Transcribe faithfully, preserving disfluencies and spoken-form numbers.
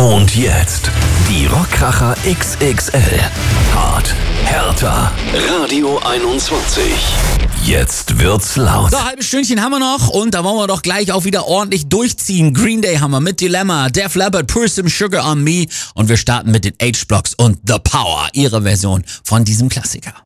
Und jetzt die Rockkracher X X L. Hart, härter. Radio einundzwanzig. Jetzt wird's laut. So, halbes Stündchen haben wir noch und da wollen wir doch gleich auch wieder ordentlich durchziehen. Green Day haben wir mit Dilemma, Def Leppard, Pour Some Sugar on Me und wir starten mit den H-Blocks und The Power, ihre Version von diesem Klassiker.